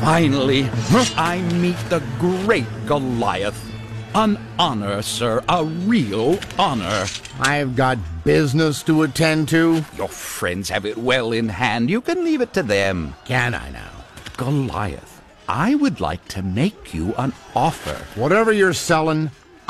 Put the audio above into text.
Finally, I meet the great Goliath. An honor, sir, a real honor. I've got business to attend to. Your friends have it well in hand. You can leave it to them. Can I now? Goliath, I would like to make you an offer. Whatever you're selling,